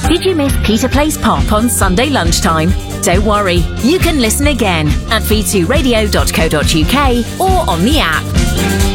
Did you miss Peter Plays Pop on Sunday lunchtime? Don't worry, you can listen again at v2radio.co.uk or on the app.